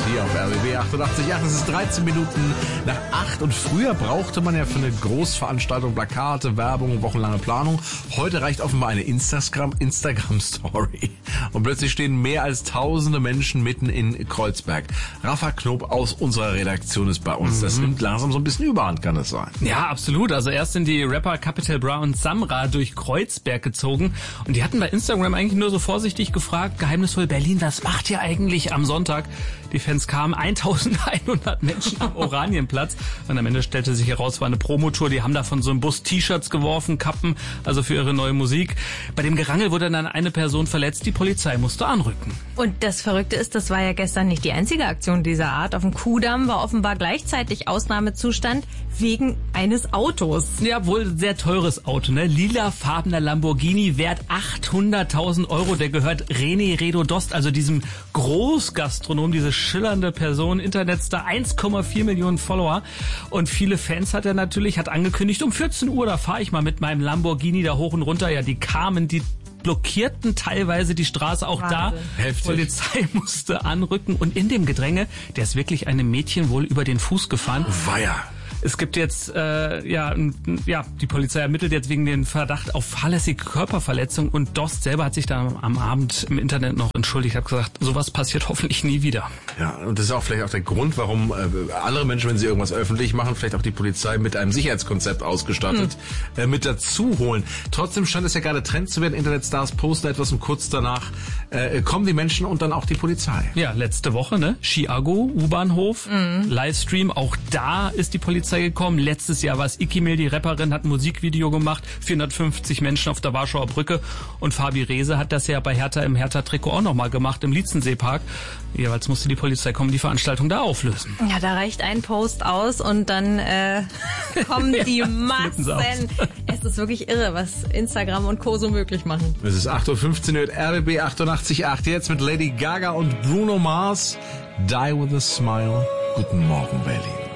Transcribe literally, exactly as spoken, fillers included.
hier auf R B B achtundachtzig Komma acht. Es ist dreizehn Minuten nach acht und früher brauchte man ja für eine Großveranstaltung Plakate, Werbung, wochenlange Planung. Heute reicht offenbar eine Instagram, Instagram-Story. Und plötzlich stehen mehr als tausende Menschen mitten in Kreuzberg. Rafa Knob aus unserer Redaktion ist bei uns. Das nimmt langsam so ein bisschen Überhand, kann es sein. Ja, absolut. Also erst sind die Rapper Capital Bra und Samra durch Kreuzberg gezogen und die hatten bei Instagram eigentlich nur so vorsichtig gefragt, geheimnisvoll: Berlin, was macht ihr eigentlich am Sonntag? Die Fans kamen, eintausendeinhundert Menschen am Oranienplatz und am Ende stellte sich heraus, war eine Promotour. Die haben da von so einem Bus T-Shirts geworfen, Kappen, also für ihre neue Musik. Bei dem Gerangel wurde dann eine Person verletzt, die Polizei musste anrücken. Und das Verrückte ist, das war ja gestern nicht die einzige Aktion dieser Art. Auf dem Kudamm war offenbar gleichzeitig Ausnahmezustand wegen eines Autos. Ja, wohl sehr teures Auto, ne? Lilafarbener Lamborghini, wert achthunderttausend Euro. Der gehört René Redo Dost, also diesem Großgastronom, diese schillernde Person, Internetstar, eins Komma vier Millionen Follower. Und viele Fans hat er natürlich, hat angekündigt, um vierzehn Uhr, da fahre ich mal mit meinem Lamborghini da hoch und runter. Ja, die kamen, die blockierten teilweise die Straße, auch Wahnsinn. da. Heftig. Die Polizei musste anrücken und in dem Gedränge, der ist wirklich einem Mädchen wohl über den Fuß gefahren. Weia. Es gibt jetzt, äh, ja, n- ja, die Polizei ermittelt jetzt wegen den Verdacht auf fahrlässige Körperverletzung und Dost selber hat sich dann am Abend im Internet noch entschuldigt, hat gesagt, sowas passiert hoffentlich nie wieder. Ja, und das ist auch vielleicht auch der Grund, warum äh, andere Menschen, wenn sie irgendwas öffentlich machen, vielleicht auch die Polizei mit einem Sicherheitskonzept ausgestattet hm. äh, mit dazu holen. Trotzdem scheint es ja gerade Trend zu werden. Internetstars posten etwas und kurz danach äh, kommen die Menschen und dann auch die Polizei. Ja, letzte Woche, ne? Chiago, U-Bahnhof, mhm. Livestream, auch da ist die Polizei gekommen. Letztes Jahr war es Ikimil, die Rapperin, hat ein Musikvideo gemacht, vierhundertfünfzig Menschen auf der Warschauer Brücke und Fabi Rehse hat das ja bei Hertha im Hertha-Trikot auch nochmal gemacht, im Lietzenseepark. Jeweils musste die Polizei kommen, die Veranstaltung da auflösen. Ja, da reicht ein Post aus und dann äh, kommen die Massen. Es ist wirklich irre, was Instagram und Co. so möglich machen. Es ist acht Uhr fünfzehn, R B B achtundachtzig Komma acht, jetzt mit Lady Gaga und Bruno Mars. Die with a Smile. Guten Morgen, Berlin.